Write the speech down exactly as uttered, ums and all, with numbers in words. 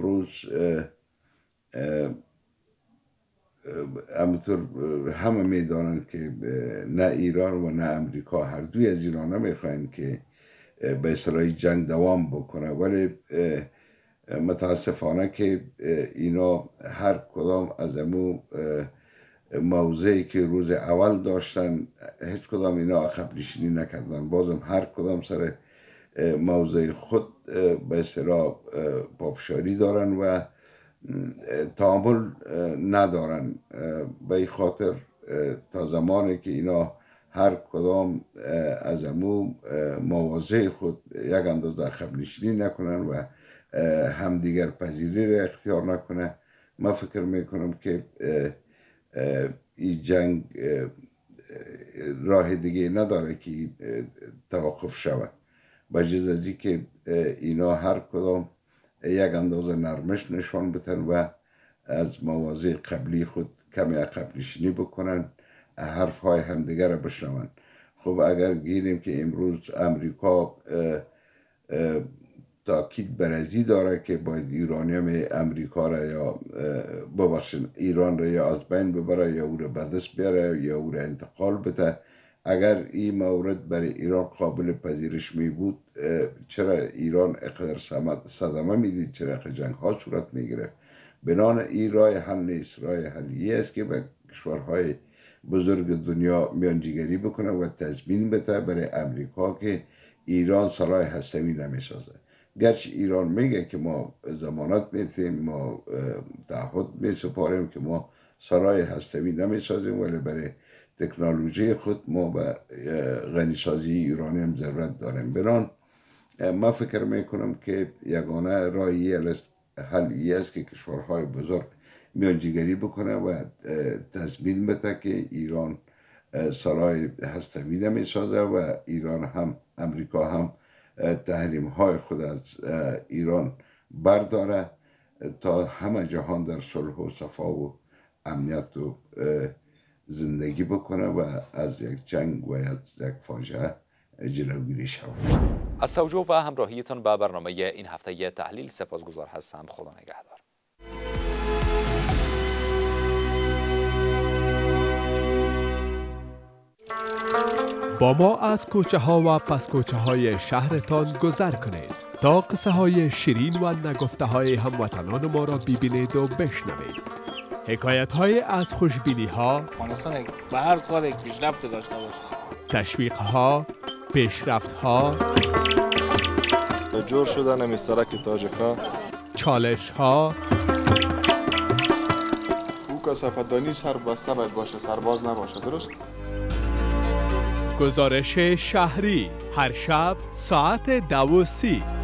امروز همونطور همه میدانن که نه ایران و نه امریکا هر دوی از اینا نمیخواین که به اصطلاح جنگ دوام بکنه، ولی متاسفانه که اینا هر کدام از امو موضعی که روز اول داشتن هیچ کدام اینا عقب نشینی نکردن، بازم هر کدام سر موضع خود به اصطلاح پافشاری دارن و تعامل ندارن. به این خاطر تا زمانی که اینا هر کدام از امو مواضع خود یک اندازه عقب نشینی نکنن و همدیگر پذیری را اختیار نکنه، من فکر میکنم که این جنگ راه دیگه نداره که توقف شود، بجز از این که اینا هر کدام یک اندازه نرمش نشان بتن و از مواضع قبلی خود کمی عقب نشینی بکنن، حرف های همدیگر را بشنون. خب اگر گیریم که امروز امریکا تاکید برزی داره که باید ایرانیان امریکا را یا ببخشن ایران را یا از بین ببره یا او را به دست بیاره یا او را انتقال بده، اگر این مورد برای ایران قابل پذیرش می بود چرا ایران اقدر صدمه میدید، چرا اقدر جنگ ها صورت میگیره؟ بنان این راه حل نیست. راه حل است که به کشورهای بزرگ دنیا میانجیگری بکنه و تضمین بده برای امریکا که ایران سلاح هسته‌ای نمیسازه. گرچه ایران میگه که ما ضمانت میتیم، ما تعهد میسپاریم که ما سلاح هسته‌ای نمیسازیم، ولی برای تکنولوژی خود ما به غنیسازی ایرانی هم ضرورت داریم. بران من فکر میکنم که یگانه راهی حل است که کشورهای بزرگ میانجیگری بکنه و تضمین بده که ایران سلاح هسته‌ای نمیسازه و ایران هم امریکا هم تحریم های خود از ایران برداره تا همه جهان در صلح و صفا و امنیت و زندگی بکنه و از یک جنگ و از یک فاجعه جلوگیری شود. از توجه و همراهیتان به برنامه این هفته تحلیل سپاسگزار هستم. خدا نگهدار. با ما از کوچه ها و پس کوچه های شهرتان گذر کنید تا قصه های شیرین و نگفته های هموطنان ما را ببینید و بشنوید. حکایت های از خوشبینی ها، افغانستان به هر کار یک پیشرفت داشته باشه، تشویق ها، پیشرفت ها، جور شدن همی سرک تاجکا، چالش ها، او کثافت‌دانی سربسته باید باشه، سرباز نباشه. درست؟ گزارش شهری هر شب ساعت دو و سی